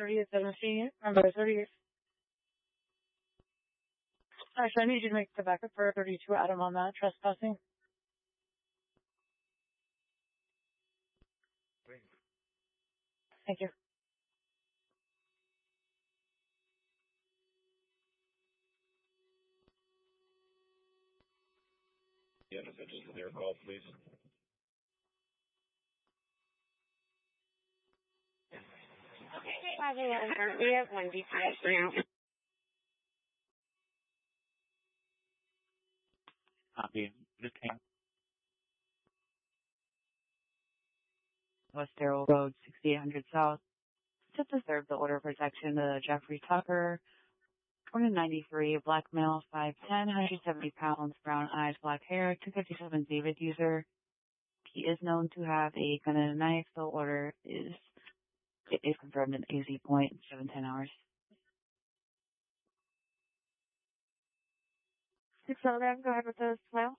30th, 17th, number 30th. Actually, I need you to make the backup for 32 Adam on that, trespassing. Thank you. Yeah, just their call, please. We have one DPS now. Copy. Just hang. West Darrell Road, 6800 South. To serve the order of protection to Jeffrey Tucker, 193, black male, 5'10", 170 pounds, brown eyes, black hair, 257 David user. He is known to have a gun and a knife. The order is confirmed in AZ point, 710 hours. 611, go ahead with the smile.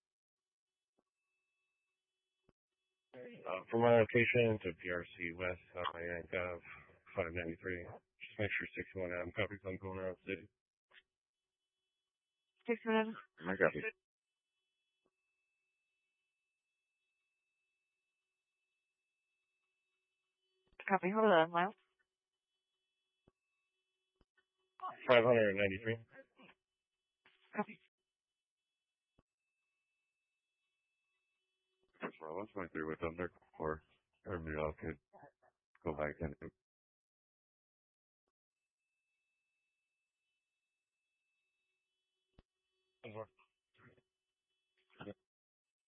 From my location to PRC West, Yank of 593. Just make sure 61 Adam copies on going around the city. 611. I copy. Copy, hold on, Miles. 593. Copy. Well, let's make through with Thunder, or everybody else could go back and